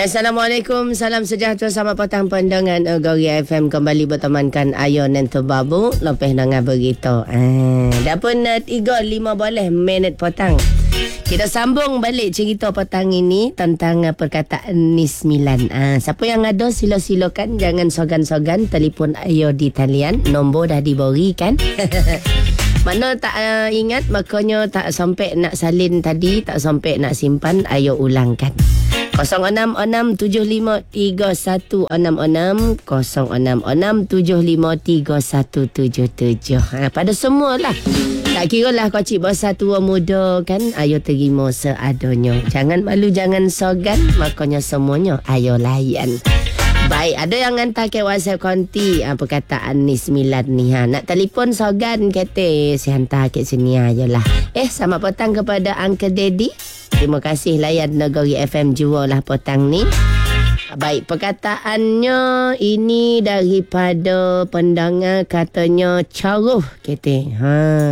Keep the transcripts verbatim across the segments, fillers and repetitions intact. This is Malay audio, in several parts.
Assalamualaikum, salam sejahtera, selamat petang pandangan Agori F M kembali bertemankan Ayo Nento Babu lepas dengan berita. Ah, dah pun tiga lima boleh minit petang. Kita sambung balik cerita petang ini tentang uh, perkataan ni sembilan. Ah, siapa yang ada sila-silakan, jangan sogan-sogan telefon Ayo di talian. Nombor dah diberikan. Mana tak uh, ingat, makanya tak sampai nak salin tadi, tak sampai nak simpan, Ayo ulangkan. kosong enam enam tujuh lima tiga satu enam enam kosong enam enam tujuh lima tiga satu tujuh tujuh. Ha, pada semualah. Tak kira lah kau cik besar tua muda kan, Ayo terima seadanya. Jangan malu, jangan sogan, makanya semuanya Ayo layan. Baik, ada yang hantar ke WhatsApp konti ha, perkataan ni sembilan ni. Ha. Nak telefon sogan kata, si hantar ke sini ajalah. Eh, selamat petang kepada Uncle Daddy. Terima kasih layan Negeri F M jua lah petang ni. Baik, perkataannya ini daripada pendengar katanya caruh kata. Ha.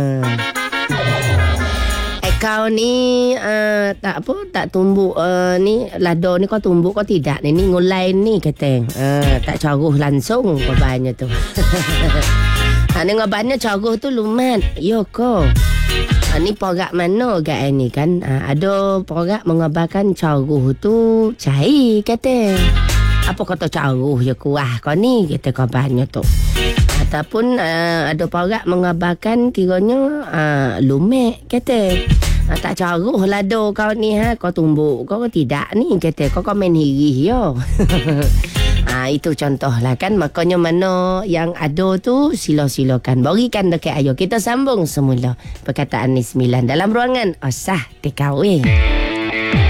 Kau ni uh, tak apa, tak tumbuk uh, ni lada ni kau tumbuk kau tidak ni, ni ngulai ni kata. Uh, tak caruh langsung korbannya tu. Ha, ni ngobatnya caruh tu lumat. Yo ko. Ha, ni porak mana kat ni kan? Ha, ada porak mengabarkan caruh tu cair kata. Apa kata caruh je kuah kau ni kata korbannya tu. Ataupun uh, ada porak mengabarkan kiranya uh, lumek kata. Ha, tak caruh lada kau ni ha, kau tumbuk kau tidak ni kata, kau kau main hirih yo. Ha, itu contohlah kan, makanya mana yang ada tu sila-silakan berikan dekat Ayo. Kita sambung semula perkataan ni sembilan dalam ruangan Osah T K W.